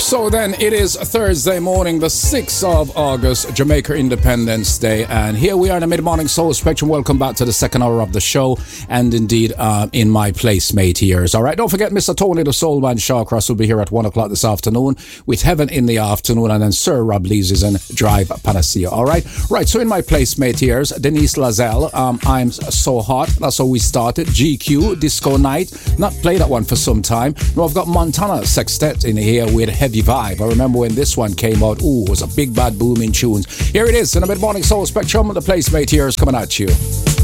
So then it is Thursday morning, the 6th of August, Jamaica Independence Day. And here we are in the Mid-Morning Soul Spectrum. Welcome back to the second hour of the show. And indeed, in my place, mate, ears. All right, don't forget, Mr. Tony the Soul Man Shawcross will be here at 1 o'clock this afternoon with Heaven in the afternoon. And then Sir Rob Lees is in Drive Panacea. All right, so in my place, mate, ears, Denise Lazelle, I'm So Hot. That's how we started. GQ, Disco Night. Not played that one for some time. No, I've got Montana Sextet in here with Heavy Vibe. I remember when this one came out. Ooh, it was a big bad booming tunes. Here it is in the Mid-Morning Soul Spectrum. The place, mate, here is coming at you.